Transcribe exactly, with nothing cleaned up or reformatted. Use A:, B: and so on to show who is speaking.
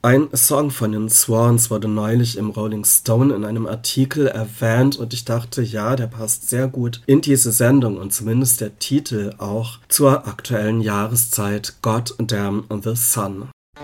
A: Ein Song von den Swans wurde neulich im Rolling Stone in einem Artikel erwähnt und ich dachte, ja, der passt sehr gut in diese Sendung und zumindest der Titel auch zur aktuellen Jahreszeit God Damn the Sun.